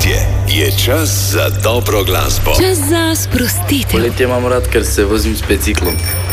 poletje je čas za dobro glasbo. Čas za sprostitev. Poletje imam rad, ker se vozim s biciklom.